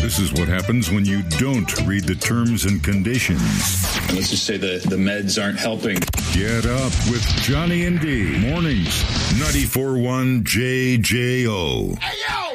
This is what happens when you don't read the terms and conditions. Let's just say the meds aren't helping. Get up with Johnny and D. Mornings, 94.1 JJO. Hey, yo!